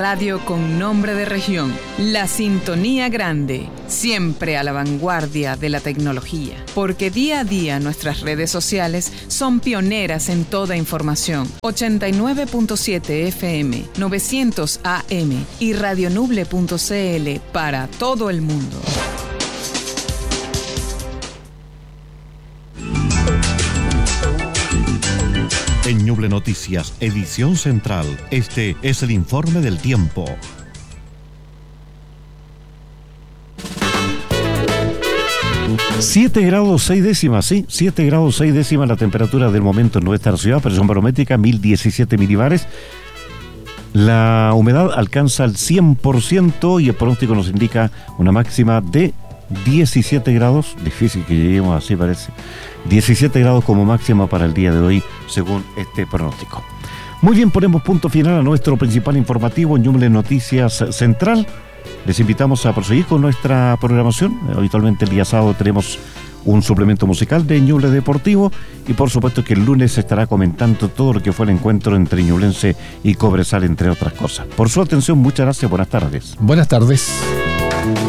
radio con nombre de región. La Sintonía Grande, siempre a la vanguardia de la tecnología. Porque día a día nuestras redes sociales son pioneras en toda información. 89.7 FM, 900 AM y radionuble.cl para todo el mundo. En Ñuble Noticias, edición central, este es el informe del tiempo. Siete grados 6 décimas, sí, 7 grados 6 décimas la temperatura del momento en nuestra ciudad, presión barométrica 1017 milibares. La humedad alcanza el 100% y el pronóstico nos indica una máxima de 17 grados, difícil que lleguemos así parece, 17 grados como máxima para el día de hoy, según este pronóstico. Muy bien, ponemos punto final a nuestro principal informativo en Ñuble Noticias Central. Les invitamos a proseguir con nuestra programación. Habitualmente el día sábado tenemos un suplemento musical de Ñuble Deportivo y por supuesto que el lunes se estará comentando todo lo que fue el encuentro entre Ñublense y Cobresal, entre otras cosas. Por su atención, muchas gracias, buenas tardes. Buenas tardes.